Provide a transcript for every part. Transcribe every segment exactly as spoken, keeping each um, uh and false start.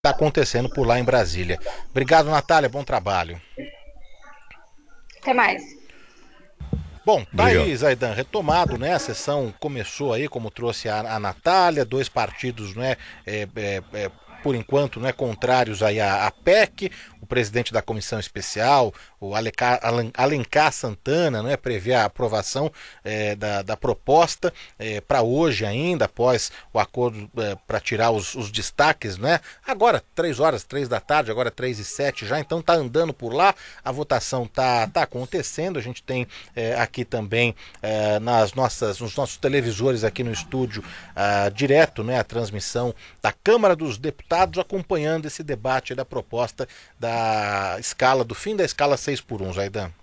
está acontecendo por lá em Brasília. Obrigado, Natália, bom trabalho. Até mais. Bom, tá Obrigado. aí, Zaidan, retomado, né? A sessão começou aí, como trouxe a, a Natália, dois partidos, né? É, é, é, por enquanto, né, contrários aí à, à P E C. O presidente da comissão especial, o Alecar, Alencar Santana, né, prevê a aprovação é, da, da proposta é, para hoje ainda, após o acordo é, para tirar os, os destaques, né? Agora, três horas, três da tarde, agora três e sete já, então tá andando por lá, a votação tá, tá acontecendo, a gente tem é, aqui também é, nas nossas, nos nossos televisores aqui no estúdio, é, direto, né, a transmissão da Câmara dos Deputados acompanhando esse debate da proposta da escala, do fim da escala seis por um, Zaidan.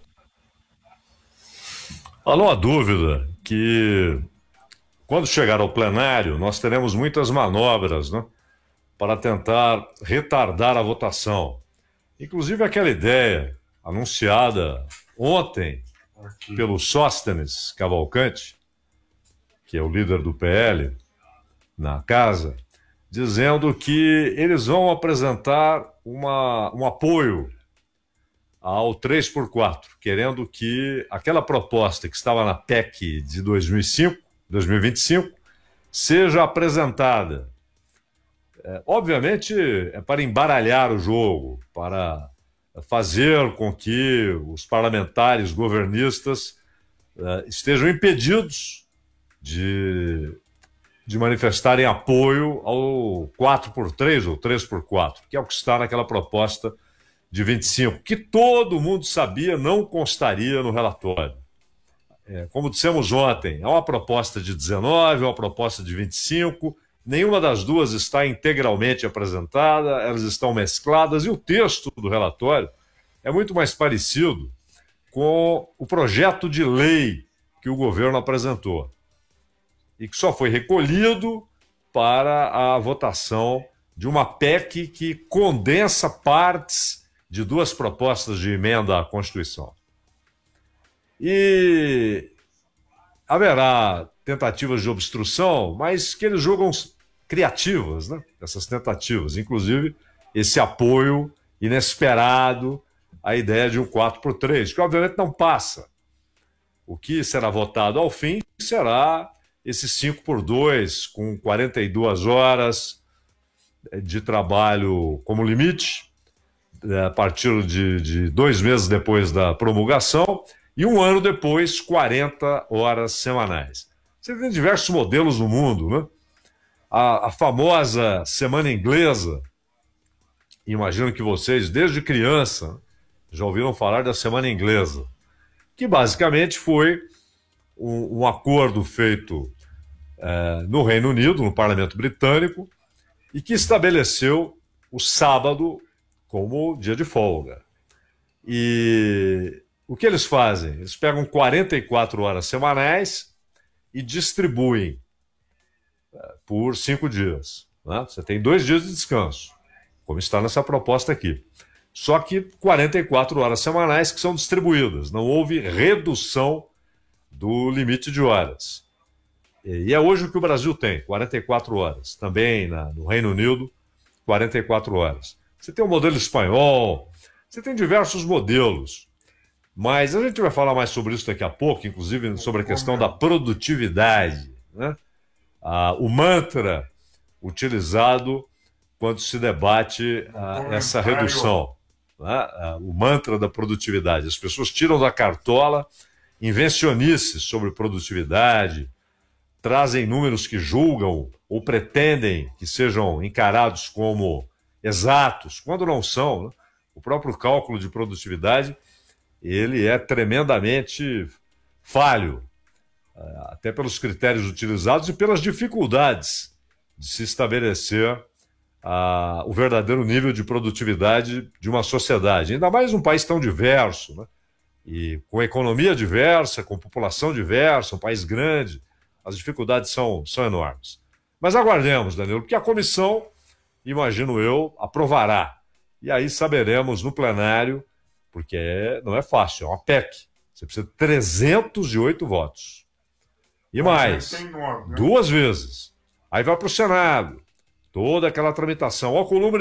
Há não há dúvida que quando chegar ao plenário nós teremos muitas manobras, né, para tentar retardar a votação. Inclusive aquela ideia anunciada ontem pelo Sóstenes Cavalcante, que é o líder do P L na casa, dizendo que eles vão apresentar uma, um apoio ao três por quatro, querendo que aquela proposta que estava na P E C de dois mil e cinco, dois mil e vinte e cinco seja apresentada. É, obviamente é para embaralhar o jogo, para fazer com que os parlamentares governistas uh, estejam impedidos de de manifestarem apoio ao quatro por três ou três por quatro, que é o que está naquela proposta de vinte e cinco, que todo mundo sabia não constaria no relatório. É, como dissemos ontem, é uma proposta de dezenove, é uma proposta de vinte e cinco, nenhuma das duas está integralmente apresentada, elas estão mescladas, e o texto do relatório é muito mais parecido com o projeto de lei que o governo apresentou e que só foi recolhido para a votação de uma P E C que condensa partes de duas propostas de emenda à Constituição. E haverá tentativas de obstrução, mas que eles julgam criativas, né? Essas tentativas, inclusive esse apoio inesperado à ideia de um quatro por três, que obviamente não passa. O que será votado ao fim será esse cinco por dois, com quarenta e duas horas de trabalho como limite, a partir de, de dois meses depois da promulgação, e um ano depois, quarenta horas semanais. Você tem diversos modelos no mundo, né? A, a famosa semana inglesa, imagino que vocês, desde criança, já ouviram falar da semana inglesa, que basicamente foi um, um acordo feito é, no Reino Unido, no Parlamento Britânico, e que estabeleceu o sábado como dia de folga. E o que eles fazem? Eles pegam quarenta e quatro horas semanais e distribuem é, por cinco dias. Né? Você tem dois dias de descanso, como está nessa proposta aqui. Só que quarenta e quatro horas semanais que são distribuídas. Não houve redução do limite de horas. E é hoje o que o Brasil tem, quarenta e quatro horas. Também na, no Reino Unido, quarenta e quatro horas. Você tem o modelo espanhol, você tem diversos modelos. Mas a gente vai falar mais sobre isso daqui a pouco, inclusive sobre a questão da produtividade, né? Ah, o mantra utilizado quando se debate ah, essa redução, né? Ah, o mantra da produtividade. As pessoas tiram da cartola invencionices sobre produtividade, trazem números que julgam ou pretendem que sejam encarados como exatos, quando não são, né? O próprio cálculo de produtividade, ele é tremendamente falho, até pelos critérios utilizados e pelas dificuldades de se estabelecer uh, o verdadeiro nível de produtividade de uma sociedade, ainda mais num país tão diverso, né? E com economia diversa, com população diversa, um país grande, as dificuldades são, são enormes. Mas aguardemos, Danilo, porque a comissão, imagino eu, aprovará. E aí saberemos no plenário, porque é, não é fácil, é uma P E C. Você precisa de trezentos e oito votos. E mais, duas vezes. Aí vai para o Senado. Toda aquela tramitação. Ó, coluna